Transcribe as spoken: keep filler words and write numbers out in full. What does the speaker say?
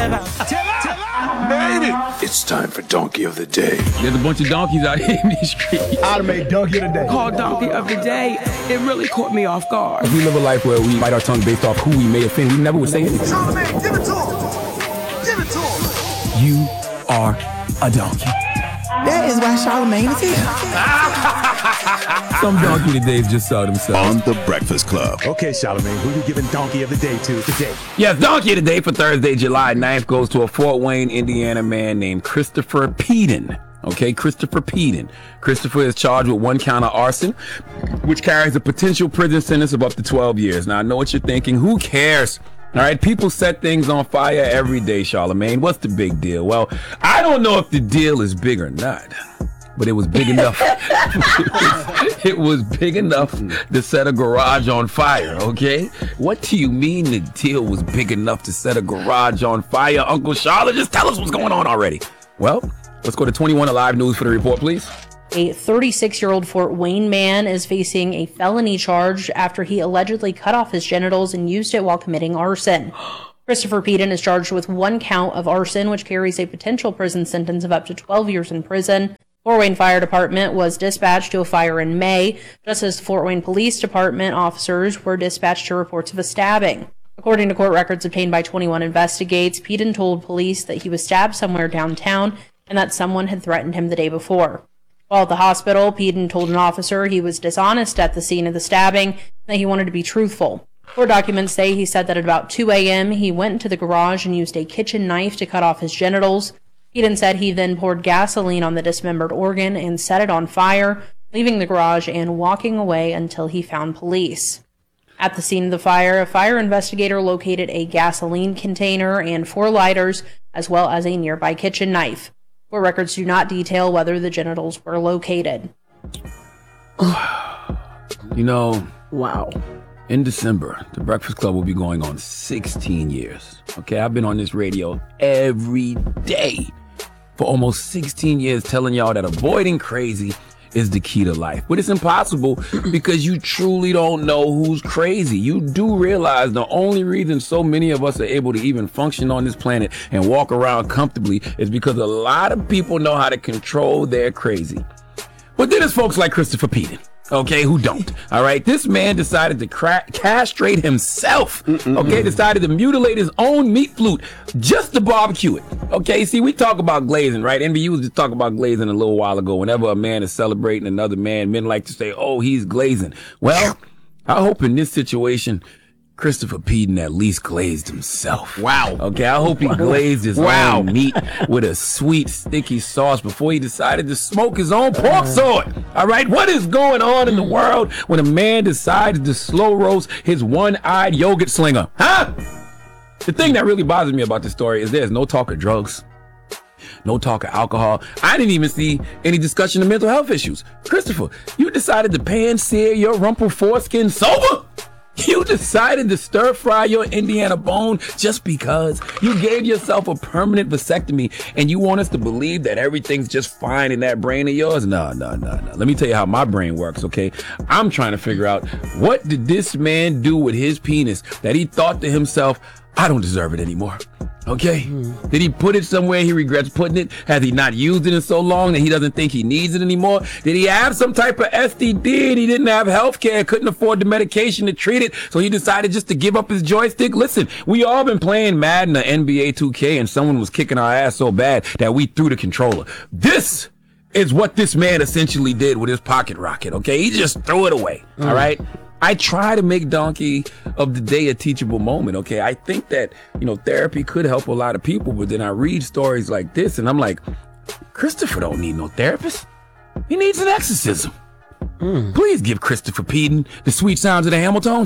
Made it! It's time for Donkey of the Day. There's a bunch of donkeys out here in these streets. I'd make Donkey of the Day. Called Donkey of the Day. It really caught me off guard. If we live a life where we bite our tongue based off who we may offend, we never would say anything. Charlamagne, give it to him! Give it to him! You are a donkey. That is why Charlamagne is here. Some donkey todays just saw themselves. On The Breakfast Club. Okay, Charlamagne, who you giving Donkey of the Day to today? Yes, donkey of the day for Thursday, July ninth goes to a Fort Wayne, Indiana man named Christopher Peden. Okay, Christopher Peden. Christopher is charged with one count of arson, which carries a potential prison sentence of up to twelve years. Now, I know what you're thinking. Who cares? All right, people set things on fire every day, Charlamagne. What's the big deal? Well, I don't know if the deal is big or not, but it was big enough. It was big enough to set a garage on fire, okay? What do you mean the deal was big enough to set a garage on fire, Uncle Charlotte? Just tell us what's going on already. Well, let's go to twenty-one Alive News for the report, please. A thirty-six-year-old Fort Wayne man is facing a felony charge after he allegedly cut off his genitals and used it while committing arson. Christopher Peden is charged with one count of arson, which carries a potential prison sentence of up to twelve years in prison. Fort Wayne Fire Department was dispatched to a fire in May, just as the Fort Wayne Police Department officers were dispatched to reports of a stabbing. According to court records obtained by twenty-one Investigates, Peden told police that he was stabbed somewhere downtown and that someone had threatened him the day before. While at the hospital, Peden told an officer he was dishonest at the scene of the stabbing and that he wanted to be truthful. Court documents say he said that at about two a.m. he went into the garage and used a kitchen knife to cut off his genitals. Peden said he then poured gasoline on the dismembered organ and set it on fire, leaving the garage and walking away until he found police. At the scene of the fire, a fire investigator located a gasoline container and four lighters, as well as a nearby kitchen knife. Court records do not detail whether the genitals were located. You know, Wow. in December, The Breakfast Club will be going on sixteen years. Okay, I've been on this radio every day for almost sixteen years telling y'all that avoiding crazy is the key to life. But it's impossible because you truly don't know who's crazy. You do realize the only reason so many of us are able to even function on this planet and walk around comfortably is because a lot of people know how to control their crazy. But then there's folks like Christopher Peden, okay, who don't. All right, this man decided to cra- castrate himself. Mm-mm-mm. Okay, decided to mutilate his own meat flute just to barbecue it. Okay, see, we talk about glazing, right? N B U was just talking about glazing a little while ago. Whenever a man is celebrating another man, men like to say, "Oh, he's glazing." Well, I hope in this situation, Christopher Peden at least glazed himself. Wow. Okay, I hope he glazed his Wow. own meat with a sweet, sticky sauce before he decided to smoke his own pork sword. All right, what is going on in the world when a man decides to slow roast his one-eyed yogurt slinger? Huh? The thing that really bothers me about this story is there's no talk of drugs, no talk of alcohol. I didn't even see any discussion of mental health issues. Christopher, you decided to pan-sear your rumpled foreskin sober? You decided to stir fry your Indiana bone just because you gave yourself a permanent vasectomy and you want us to believe that everything's just fine in that brain of yours? No, no, no, no. Let me tell you how my brain works, okay? I'm trying to figure out, what did this man do with his penis that he thought to himself, I don't deserve it anymore? Okay? Mm. Did he put it somewhere he regrets putting it? Has he not used it in so long that he doesn't think he needs it anymore? Did he have some type of S T D and he didn't have health care, couldn't afford the medication to treat it, so he decided just to give up his joystick? Listen, we all been playing Madden or N B A two K and someone was kicking our ass so bad that we threw the controller. This is what this man essentially did with his pocket rocket, okay? He just threw it away, mm. all right? I try to make Donkey of the Day a teachable moment, okay? I think that, you know, therapy could help a lot of people, but then I read stories like this and I'm like, Christopher don't need no therapist. He needs an exorcism. Mm. Please give Christopher Peden the sweet sounds of the Hamiltones.